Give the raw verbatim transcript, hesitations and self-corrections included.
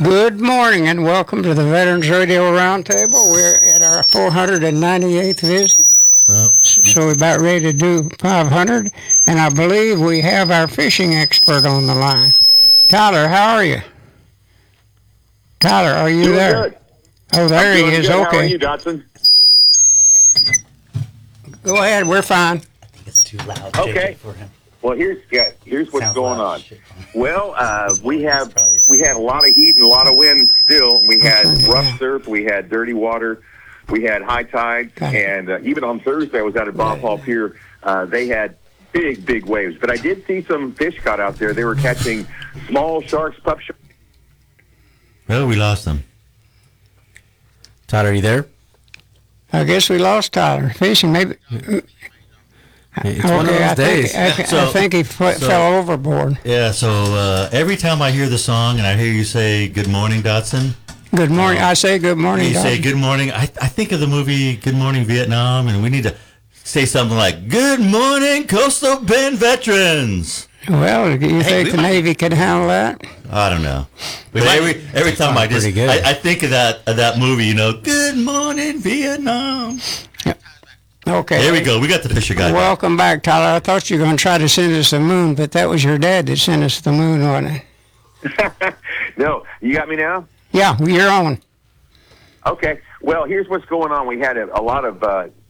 Good morning and welcome to the Veterans Radio Roundtable. We're at our four hundred ninety-eighth visit, Well, so we're about ready to do five hundred, and I believe we have our fishing expert on the line. Tyler, how are you? Tyler, are you Doing there? good. Oh, there I'm he doing is. good. How are Okay. you, Dotson? Go ahead, we're fine. I think it's too loud Okay. for him. Well, here's yeah, here's what's Sounds going loud on. as shit. Well, uh, we have we had a lot of heat and a lot of wind still. We had rough surf, we had dirty water, we had high tides, Got it. and uh, even on Thursday I was out at Bob Hall Pier. Uh, they had big, big waves, but I did see some fish caught out there. They were catching small sharks, pup sharks. Well, we lost him. Todd, are you there? I guess we lost Tyler. Fishing, maybe. It's one of Okay, those I days. think, I, thi- I So- think he f- so- fell overboard. Yeah, so uh, every time I hear the song and I hear you say "Good morning, Dotson," Good morning. I say good morning, you say Dodger. "Good morning." I, I think of the movie "Good Morning Vietnam," and we need to say something like "Good morning, Coastal Bend veterans." Well, do you Hey, think we the might- Navy can handle that? I don't know. But might- every every time I just pretty good. I, I think of that of that movie, you know, "Good morning, Vietnam." Okay. There we go. We got the fisher guy. back. Welcome back, Tyler. I thought you were going to try to send us the moon, but that was your dad that sent us the moon, wasn't it? No, you got me now? Yeah, you're on. Okay. Well, here's what's going on. We had a, a lot of uh,